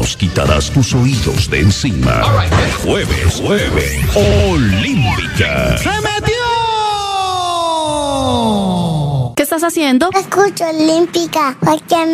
nos quitarás tus oídos de encima. Jueves Olímpica. ¡Se metió! ¿Qué estás haciendo? Escucho Olímpica, porque